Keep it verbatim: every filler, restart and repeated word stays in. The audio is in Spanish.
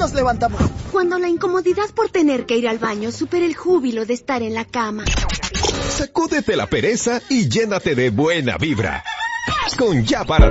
nos levantamos? Cuando la incomodidad por tener que ir al baño supera el júbilo de estar en la cama. Sacúdete la pereza y llénate de buena vibra. Con Ya Párate